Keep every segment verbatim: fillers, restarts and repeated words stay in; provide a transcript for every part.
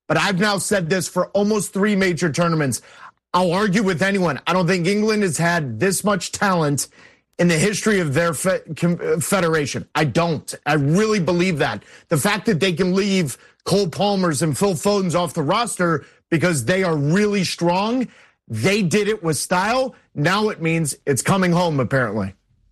but I've now said this for almost three major tournaments. I'll argue with anyone. I don't think England has had this much talent in the history of their federation. I don't. I really believe that. The fact that they can leave Cole Palmers and Phil Foden's off the roster because they are really strong, they did it with style. Now it means it's coming home, apparently.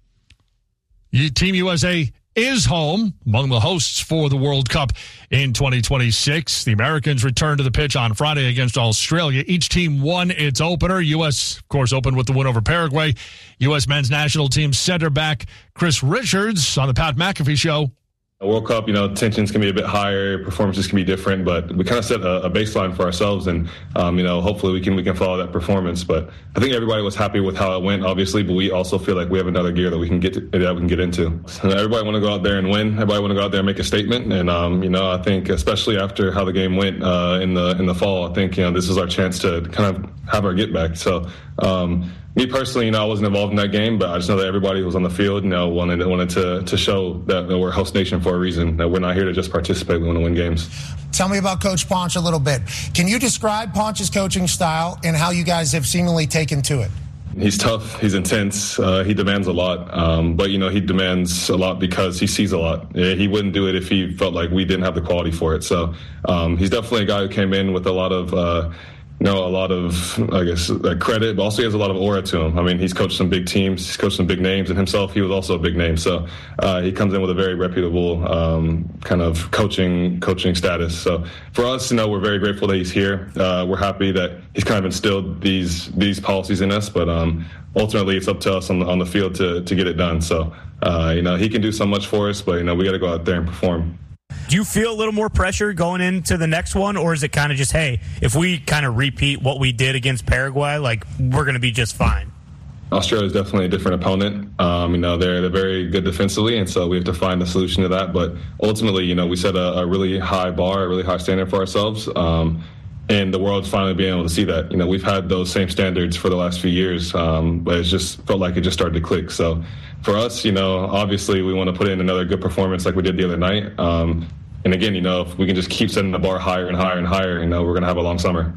Team U S A is home among the hosts for the World Cup in twenty twenty-six. The Americans return to the pitch on Friday against Australia. Each team won its opener. U S, of course, opened with the win over Paraguay. U S men's national team center back Chris Richards on the Pat McAfee Show. A World Cup, you know, tensions can be a bit higher, performances can be different, but we kind of set a, a baseline for ourselves, and um, you know, hopefully we can we can follow that performance. But I think everybody was happy with how it went, obviously, but we also feel like we have another gear that we can get to, that we can get into. So everybody want to go out there and win. Everybody want to go out there and make a statement, and um, you know, I think especially after how the game went uh, in the in the fall, I think you know this is our chance to kind of have our get back. So. Um, Me personally, you know, I wasn't involved in that game, but I just know that everybody who was on the field, you know, wanted wanted to to show that we're host nation for a reason. That we're not here to just participate; we want to win games. Tell me about Coach Ponch a little bit. Can you describe Ponch's coaching style and how you guys have seemingly taken to it? He's tough. He's intense. Uh, he demands a lot, um, but you know, he demands a lot because he sees a lot. He wouldn't do it if he felt like we didn't have the quality for it. So um, he's definitely a guy who came in with a lot of. Uh, You know, a lot of, I guess, credit, but also he has a lot of aura to him. I mean, he's coached some big teams, he's coached some big names, and himself, he was also a big name. So uh, he comes in with a very reputable um, kind of coaching coaching status. So for us, you know, we're very grateful that he's here. Uh, we're happy that he's kind of instilled these these policies in us, but um, ultimately it's up to us on the, on the field to, to get it done. So, uh, you know, he can do so much for us, but, you know, we got to go out there and perform. Do you feel a little more pressure going into the next one, or is it kind of just, hey, if we kind of repeat what we did against Paraguay, like, we're going to be just fine? Australia is definitely a different opponent. Um, you know, they're, they're very good defensively, and so we have to find a solution to that. But ultimately, you know, we set a, a really high bar, a really high standard for ourselves, um, and the world's finally being able to see that. You know, we've had those same standards for the last few years, um, but it just felt like it just started to click. So for us, you know, obviously we want to put in another good performance like we did the other night. Um, and again, you know, if we can just keep setting the bar higher and higher and higher, you know, we're going to have a long summer.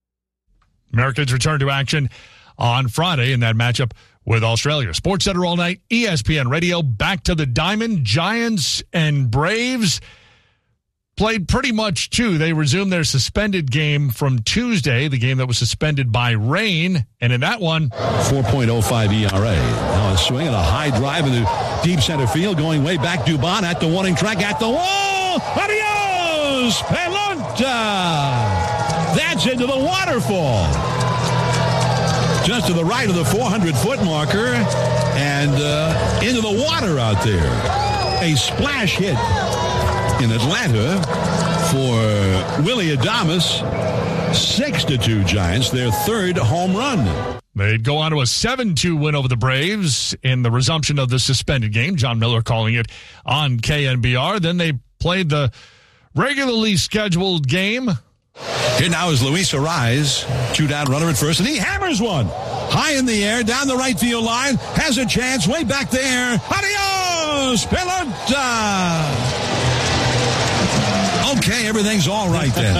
Americans return to action on Friday in that matchup with Australia. Sports Center all night, E S P N Radio. Back to the diamond. Giants and Braves played pretty much, too. They resumed their suspended game from Tuesday, the game that was suspended by rain. And in that one, four point oh five E R A. Now a swing and a high drive into deep center field, going way back. Dubon at the warning track, at the wall. Adios, Pelota. That's into the waterfall. Just to the right of the four hundred foot marker and uh, into the water out there. A splash hit in Atlanta for Willy Adames. Six to two Giants, their third home run. They'd go on to a seven two win over the Braves in the resumption of the suspended game. John Miller calling it on K N B R. Then they played the regularly scheduled game. Here now is Luis Arraez, two down runner at first, and he hammers one. High in the air, down the right field line, has a chance, way back there. Adios, Pelota. Okay, everything's all right then.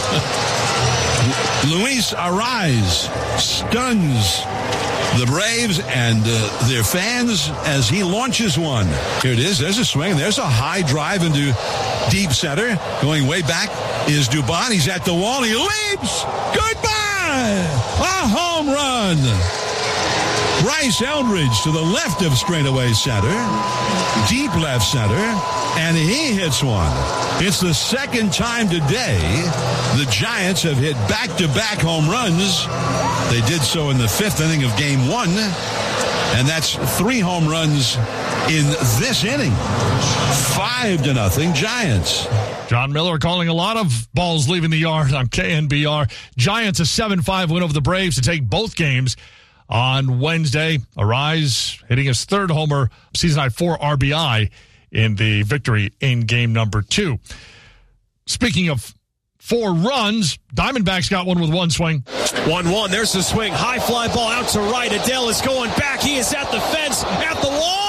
Luis Arraez stuns the Braves and uh, their fans as he launches one. Here it is. There's a swing. There's a high drive into deep center. Going way back is Dubon. He's at the wall. He leaps. Goodbye. A home run. Bryce Eldridge to the left of straightaway center. Deep left center. And he hits one. It's the second time today the Giants have hit back-to-back home runs. They did so in the fifth inning of game one. And that's three home runs in this inning. Five to nothing Giants. John Miller calling a lot of balls leaving the yard on K N B R. Giants a seven five win over the Braves to take both games on Wednesday. Arraez hitting his third homer, season high four R B I in the victory in game number two. Speaking of four runs, Diamondbacks got one with one swing. one one. There's the swing. High fly ball out to right. Adele is going back. He is at the fence, at the wall.